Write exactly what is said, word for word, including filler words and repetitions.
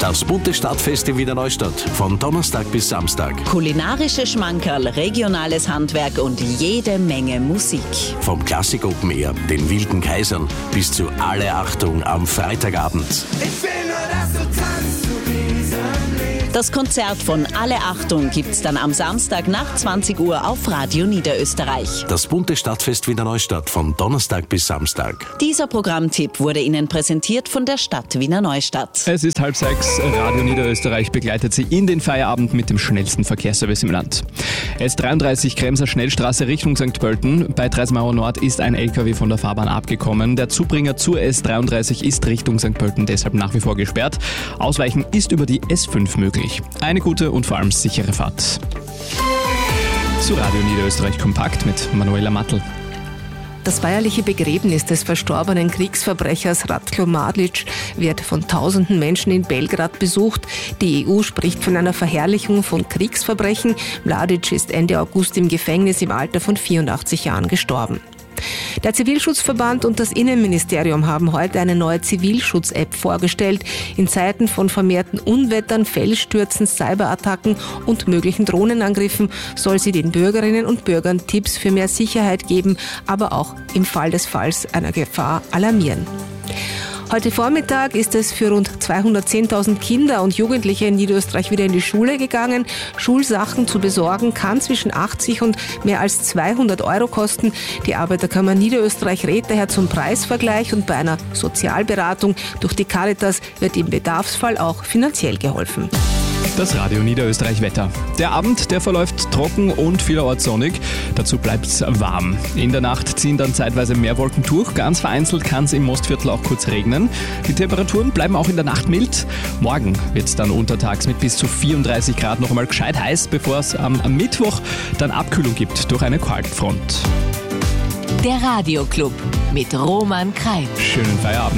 Das bunte Stadtfest in Wiener Neustadt. Von Donnerstag bis Samstag. Kulinarische Schmankerl, regionales Handwerk und jede Menge Musik. Vom Klassik Open Air, den Wilden Kaisern, bis zu Alle Achtung am Freitagabend. Ich will nur, dass du tanzt zu diesem Lied. Das Konzert von Alle Achtung gibt's dann am Samstag nach zwanzig Uhr auf Radio Niederösterreich. Das bunte Stadtfest Wiener Neustadt von Donnerstag bis Samstag. Dieser Programmtipp wurde Ihnen präsentiert von der Stadt Wiener Neustadt. Es ist halb sechs. Radio Niederösterreich begleitet Sie in den Feierabend mit dem schnellsten Verkehrsservice im Land. S dreiunddreißig Kremser Schnellstraße Richtung Sankt Pölten. Bei Dreismauer Nord ist ein L K W von der Fahrbahn abgekommen. Der Zubringer zur S dreiunddreißig ist Richtung Sankt Pölten deshalb nach wie vor gesperrt. Ausweichen ist über die S fünf möglich. Eine gute und vor allem sichere Fahrt. Zu Radio Niederösterreich Kompakt mit Manuela Mattl. Das feierliche Begräbnis des verstorbenen Kriegsverbrechers Ratko Mladic wird von tausenden Menschen in Belgrad besucht. Die E U spricht von einer Verherrlichung von Kriegsverbrechen. Mladic ist Ende August im Gefängnis im Alter von vierundachtzig Jahren gestorben. Der Zivilschutzverband und das Innenministerium haben heute eine neue Zivilschutz-App vorgestellt. In Zeiten von vermehrten Unwettern, Felsstürzen, Cyberattacken und möglichen Drohnenangriffen soll sie den Bürgerinnen und Bürgern Tipps für mehr Sicherheit geben, aber auch im Fall des Falls einer Gefahr alarmieren. Heute Vormittag ist es für rund zweihundertzehntausend Kinder und Jugendliche in Niederösterreich wieder in die Schule gegangen. Schulsachen zu besorgen kann zwischen achtzig und mehr als zweihundert Euro kosten. Die Arbeiterkammer Niederösterreich rät daher zum Preisvergleich und bei einer Sozialberatung durch die Caritas wird im Bedarfsfall auch finanziell geholfen. Das Radio Niederösterreich Wetter. Der Abend, der verläuft trocken und vielerorts sonnig. Dazu bleibt's warm. In der Nacht ziehen dann zeitweise mehr Wolken durch. Ganz vereinzelt kann es im Mostviertel auch kurz regnen. Die Temperaturen bleiben auch in der Nacht mild. Morgen wird's dann untertags mit bis zu vierunddreißig Grad noch einmal gescheit heiß, bevor es am, am Mittwoch dann Abkühlung gibt durch eine Kaltfront. Der Radioclub mit Roman Krein. Schönen Feierabend.